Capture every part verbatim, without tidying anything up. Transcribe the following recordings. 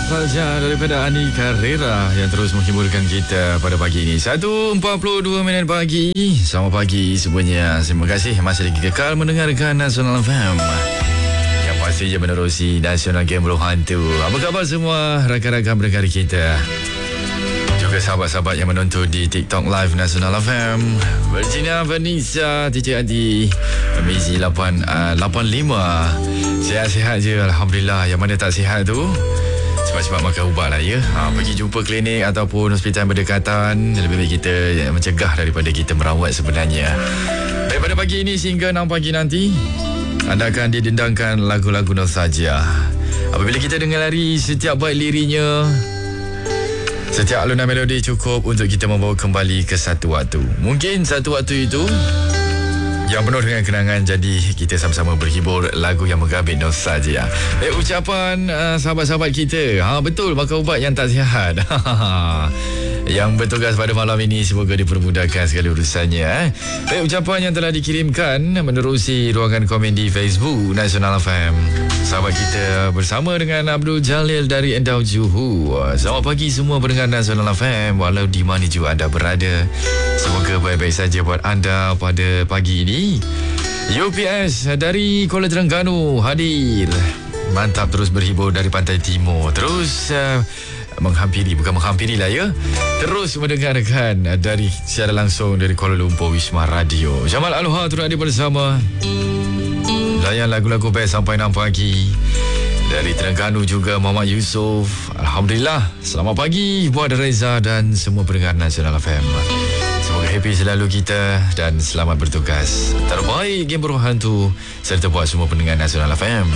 Nostalgia daripada Ani Carrera yang terus menghiburkan kita pada pagi ini. satu empat puluh dua minit pagi. Selamat pagi semuanya. Terima kasih masih lagi kekal mendengarkan Nasional F M. Yang pastinya menerusi Nasional Game Bro Hantu. Apa khabar semua rakan-rakan berkara kita? Juga sahabat-sahabat yang menonton di TikTok Live Nasional F M. Virginia, Vanessa, Teacher Adi, Mizi lapan lapan lima. Sihat-sihat je, Alhamdulillah. Yang mana tak sihat tu, cepat-cepat makan ubat lah ya. ha, Pergi jumpa klinik ataupun hospital berdekatan. Lebih baik kita ya, mencegah daripada kita merawat sebenarnya. Daripada pagi ini sehingga enam pagi nanti, anda akan didendangkan lagu-lagu nostalgia. Apabila kita dengar lari setiap bait lirinya, setiap alunan melodi cukup untuk kita membawa kembali ke satu waktu. Mungkin satu waktu itu yang penuh dengan kenangan, jadi kita sama-sama berhibur lagu yang menggabit nostalgia. Eh, ucapan uh, sahabat-sahabat kita, ha, betul, makan ubat yang tak sihat. Yang bertugas pada malam ini, semoga dipermudahkan segala urusannya. Eh. Baik, ucapan yang telah dikirimkan menerusi ruangan komen di Facebook Nasional F M. Sahabat kita bersama dengan Abdul Jalil dari Endau Johor. Selamat pagi semua pendengar Nasional F M, walau di mana juga anda berada. Semoga baik-baik saja buat anda pada pagi ini. U P S dari Kuala Terengganu hadir. Mantap, terus berhibur dari Pantai Timur. Terus uh, menghampiri, bukan menghampiri lah ya, terus mendengarkan dari secara langsung dari Kuala Lumpur Wisma Radio. Jamal Aloha turut hadir bersama. Layan lagu-lagu best sampai enam pagi. Dari Terengganu juga Muhammad Yusof. Alhamdulillah. Selamat pagi buat Reza dan semua pendengar Nasional F M. Semoga happy selalu kita dan selamat bertugas. Terbaik Game Bro Hantu serta buat semua pendengar Nasional F M.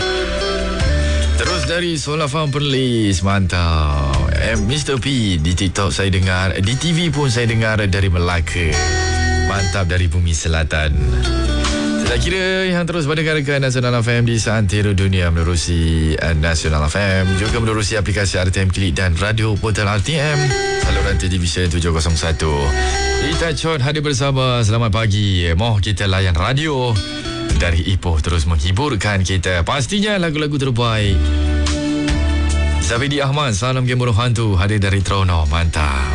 Terus dari Solafam Perlis, mantap. eh, Mister P di TikTok saya dengar, di T V pun saya dengar dari Melaka. Mantap, dari Bumi Selatan. Tak kira yang terus mendengarkan Nasional F M di seantero dunia menerusi Nasional F M, juga menerusi aplikasi R T M Klik dan radio portal R T M saluran televisyen tujuh kosong satu. Ita Chot hadir bersama. Selamat pagi. Moh kita layan radio dari Ipoh, terus menghiburkan kita. Pastinya lagu-lagu terbaik. Zabidi Ahmad, salam Game Bro Hantu, hadir dari Trono. Mantap.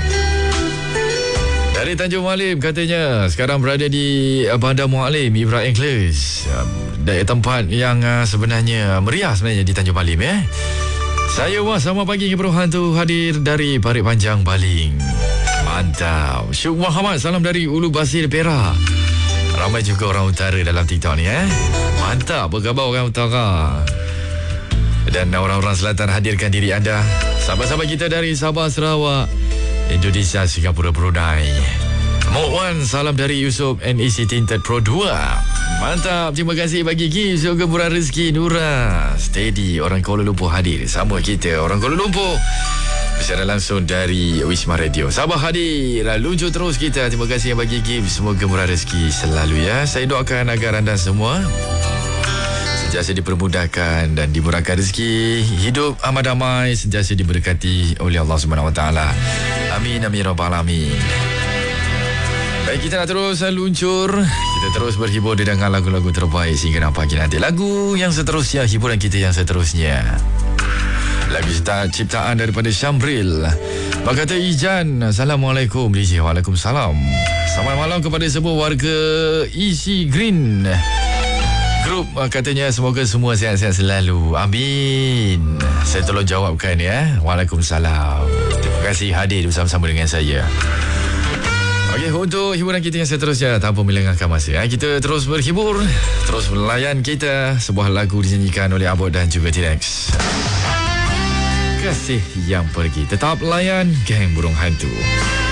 Dari Tanjung Malim katanya sekarang berada di Bandar Mualim Ibrahim Englis. Dari tempat yang uh, sebenarnya meriah sebenarnya di Tanjung Malim eh. Saya Wah, selamat pagi Game Bro Hantu, hadir dari Parit Panjang Baling. Mantap. Syuk Muhammad, salam dari Ulu Basil Perak. Ramai juga orang utara dalam TikTok ni eh. Mantap, berkhabar orang utara. Dan orang-orang selatan hadirkan diri anda. Sahabat-sahabat kita dari Sabah, Sarawak, Indonesia, Singapura, Brunei. Mohon salam dari Yusof N E C Tinted Pro dua. Mantap, terima kasih bagi gift. Semoga murah rezeki Nura. Steady, orang Kuala Lumpur hadir. Sama kita, orang Kuala Lumpur. Secara langsung dari Wisma Radio. Sabah hadir. Luncur terus kita. Terima kasih yang bagi gift. Semoga murah rezeki selalu ya. Saya doakan agar anda semua sentiasa dipermudahkan dan dimurahkan rezeki, hidup amat damai, sentiasa diberkati oleh Allah Subhanahu Wa Taala. Amin amin rabbal alamin. Baik, kita nak terus luncur. Kita terus berhibur dengan lagu-lagu terbaik sehingga enam pagi nanti. Lagu yang seterusnya, hiburan kita yang seterusnya, lagu ciptaan daripada Syambril. Berkata Ijan, Assalamualaikum D J. Waalaikumsalam. Selamat malam kepada semua warga Easy Green Group. Katanya semoga semua sihat-sihat selalu. Amin. Saya tolong jawabkan ya. Waalaikumsalam. Terima kasih hadir bersama-sama dengan saya. Okey, untuk hiburan kita yang seterusnya, tanpa melengahkan masa, kita terus berhibur, terus melayan kita. Sebuah lagu dinyanyikan oleh Abot dan juga T-Rex. Kasih yang pergi. Tetap layan Geng Burung Hantu.